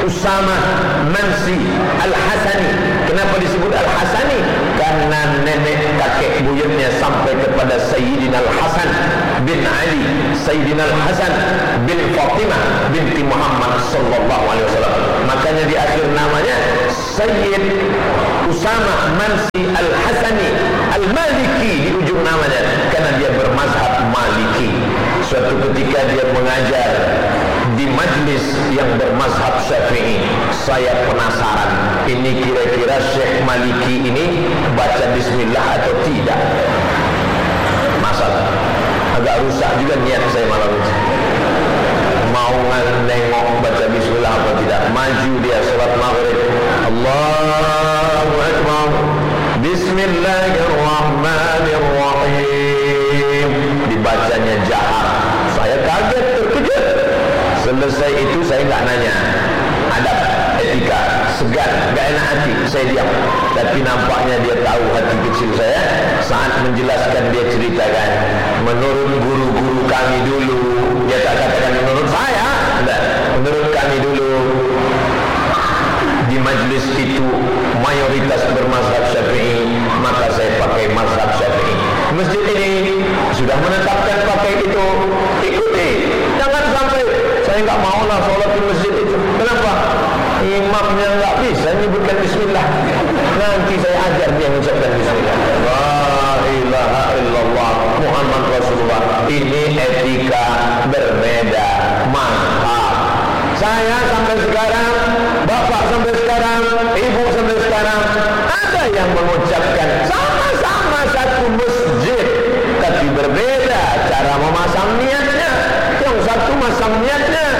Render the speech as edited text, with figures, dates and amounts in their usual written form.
Usama Mansi Al-Hasani. Kenapa disebut Al-Hasani? Karena nenek kakek buyutnya sampai kepada Sayyidina Al-Hasan bin Ali, Sayyidina Al-Hasan bin Fatimah binti Muhammad sallallahu alaihi wasallam. Makanya di akhir namanya Sayyid Usama Mansi Al-Hasani Al-Maliki di ujung namanya, karena dia bermazhab Maliki. Suatu ketika dia mengajar di majlis yang bermazhab Syafi'i. Saya penasaran, ini kira-kira Syekh Maliki ini baca bismillah atau tidak? Masalah agak rusak juga niat saya malam ini. Mau nengok baca bismillah atau tidak. Maju dia salat maghrib, Allahu Akbar, Bismillahirrahmanirrahim, dibacanya jahar. Saya kaget, terkejut. Selesai itu saya nggak nanya, adab, etika, segan, nggak enak hati, saya diam. Tapi nampaknya dia tahu hati kecil saya. Saat menjelaskan dia ceritakan, menurut guru-guru kami dulu, dia tak katakan menurut saya, enggak, menurut kami dulu di majlis itu mayoritas bermazhab Syafi'i, maka saya pakai mazhab Syafi'i. Masjid ini sudah menetapkan pakai itu, ikuti. Jangan sampai saya nggak mau lah sholat di masjid itu. Kenapa? Imamnya nggak bisa menyebutkan bismillah. Nanti saya ajar dia mengucapkan bismillah. La ilaha illallah Muhammad Rasulullah. Ini etika berbeda mazhab. Saya sampai sekarang, bapak sampai sekarang, ibu sampai sekarang, ada yang mengucapkan sama-sama satu masjid, tapi berbeda cara memasang niatnya. Yang satu masang niatnya